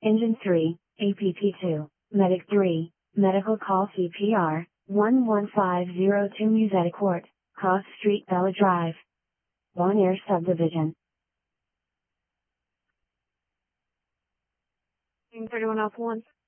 Engine 3, APP2, Medic 3, Medical Call CPR, 11502 Musetta Court, Cross Street Bella Drive. Bonaire Subdivision. 31 Alpha 1.